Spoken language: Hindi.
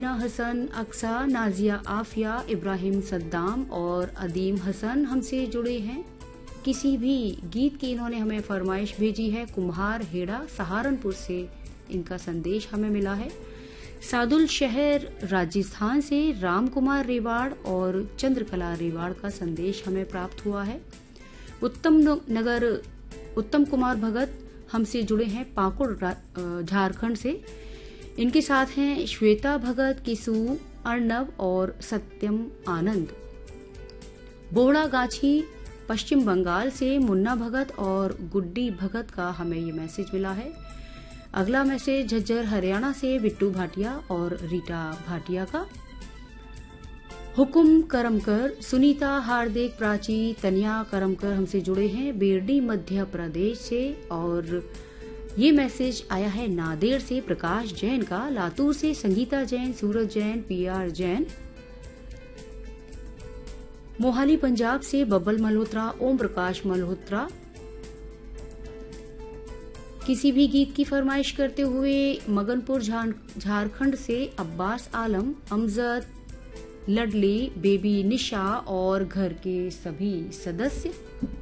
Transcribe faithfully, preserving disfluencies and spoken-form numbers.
ना हसन, अक्सा, नाजिया आफिया, इब्राहिम सद्दाम और अदीम हसन हमसे जुड़े हैं। किसी भी गीत की इन्होंने हमें फरमाइश भेजी है। कुम्हार हेड़ा सहारनपुर से इनका संदेश हमें मिला है। सादुल शहर राजस्थान से राम कुमार रेवाड़ और चंद्रकला रेवाड़ का संदेश हमें प्राप्त हुआ है। उत्तम नगर उत्तम कुमार भगत हमसे जुड़े हैं पाकुड़ झारखंड से। इनके साथ हैं श्वेता भगत, किसू, अर्णव और सत्यम आनंद। बोहड़ा गाछी पश्चिम बंगाल से मुन्ना भगत और गुड्डी भगत का हमें ये मैसेज मिला है। अगला मैसेज झज्जर हरियाणा से बिट्टू भाटिया और रीटा भाटिया का। हुकुम करमकर, सुनीता, हार्दिक, प्राची, तनिया करमकर हमसे जुड़े हैं बेरडी मध्य प्रदेश से। और ये मैसेज आया है नादेड़ से प्रकाश जैन का। लातूर से संगीता जैन, सूरज जैन, पीआर जैन। मोहाली पंजाब से बब्बल मल्होत्रा, ओम प्रकाश मल्होत्रा। किसी भी गीत की फरमाइश करते हुए मगनपुर झारखंड से अब्बास आलम, अमजद, लडली, बेबी निशा और घर के सभी सदस्य।